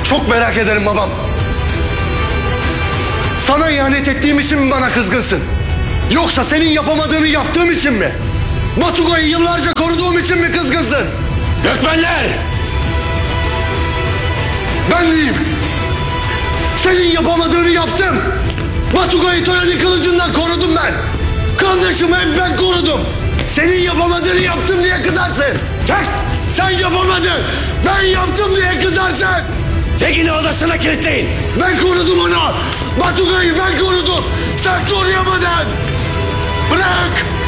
Çok merak ederim babam. Sana ihanet ettiğim için mi bana kızgınsın? Yoksa senin yapamadığını yaptığım için mi? Batugay'ı yıllarca koruduğum için mi kızgınsın? Gökmenler! Ben diyeyim. Senin yapamadığını yaptım. Batugay'ı törenin kılıcından korudum ben. Kardeşimi hep ben korudum. Senin yapamadığını yaptım diye kızarsın. Çek! Sen yapamadın. Ben yaptım diye kızarsın. Tekin'i odasına kilitleyin. Ben korudum onu. Batugay'ı ben korudum. Sen koruyamadın. Bırak.